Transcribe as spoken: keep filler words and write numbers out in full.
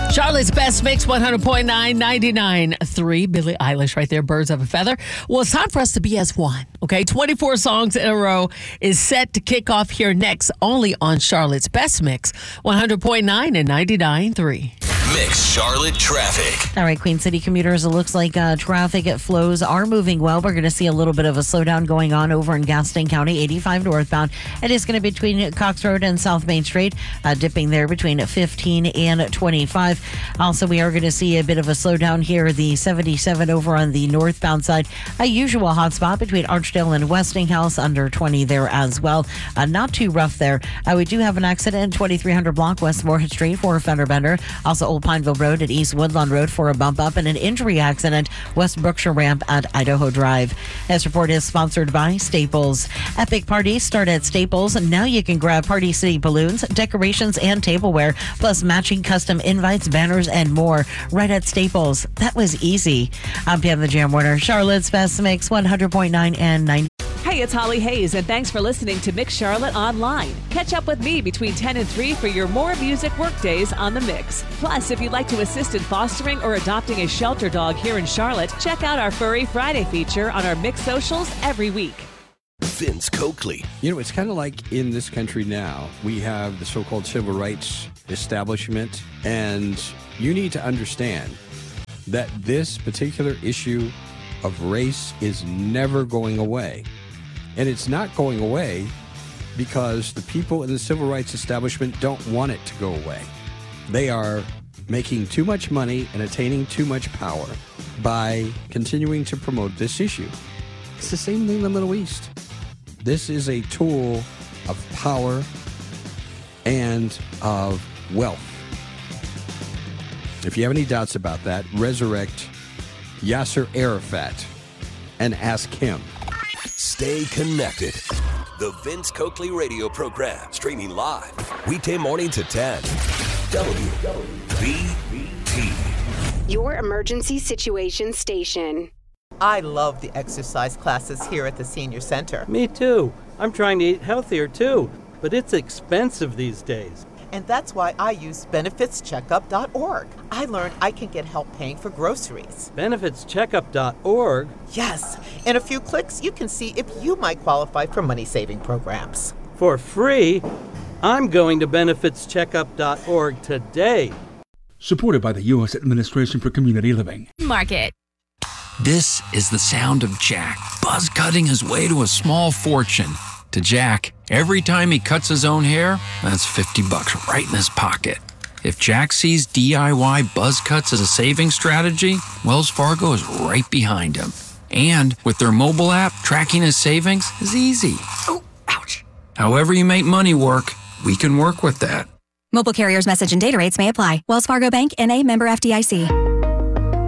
Charlotte's Best Mix, one hundred point nine, ninety-nine point three. Billie Eilish right there, Birds of a Feather. Well, it's time for us to be as one, okay? twenty-four songs in a row is set to kick off here next, only on Charlotte's Best Mix, one hundred point nine and ninety-nine point three. Mix Charlotte traffic. All right, Queen City commuters, it looks like uh, traffic flows are moving well. We're going to see a little bit of a slowdown going on over in Gaston County, eighty-five northbound. It is going to be between Cox Road and South Main Street, uh, dipping there between fifteen and twenty-five. Also, we are going to see a bit of a slowdown here, the seventy-seven over on the northbound side. A usual hot spot between Archdale and Westinghouse, under twenty there as well. Uh, not too rough there. Uh, we do have an accident, twenty-three hundred block West Moorhead Street for a fender bender. Also, Old Pineville Road at East Woodlawn Road for a bump up, and an injury accident West Brookshire Ramp at Idaho Drive. This report is sponsored by Staples. Epic parties start at Staples. Now you can grab Party City balloons, decorations, and tableware, plus matching custom invites, banners, and more right at Staples. That was easy. I'm Pam the Jam Warner, Charlotte's Best Mix, one hundred point nine and ninety. Hey, it's Holly Hayes, and thanks for listening to Mix Charlotte Online. Catch up with me between ten and three for your More Music workdays on the Mix. Plus, if you'd like to assist in fostering or adopting a shelter dog here in Charlotte, check out our Furry Friday feature on our Mix socials every week. Vince Coakley. You know, it's kind of like in this country now, we have the so-called civil rights establishment, and you need to understand that this particular issue of race is never going away. And it's not going away because the people in the civil rights establishment don't want it to go away. They are making too much money and attaining too much power by continuing to promote this issue. It's the same thing in the Middle East. This is a tool of power and of wealth. If you have any doubts about that, resurrect Yasser Arafat and ask him. Stay connected. The Vince Coakley radio program, streaming live, weekday morning to ten. W B T. Your emergency situation station. I love the exercise classes here at the Senior Center. Me too. I'm trying to eat healthier too, but it's expensive these days. And that's why I use benefits checkup dot org. I learned I can get help paying for groceries. benefits checkup dot org? Yes. In a few clicks, you can see if you might qualify for money-saving programs. For free? I'm going to benefits checkup dot org today. Supported by the U S Administration for Community Living. Market. This is the sound of Jack, buzz cutting his way to a small fortune. To Jack, every time he cuts his own hair, that's fifty bucks right in his pocket. If Jack sees D I Y buzz cuts as a saving strategy, Wells Fargo is right behind him. And with their mobile app, tracking his savings is easy. Oh, ouch. However you make money work, we can work with that. Mobile carriers' message and data rates may apply. Wells Fargo Bank, N A, member F D I C.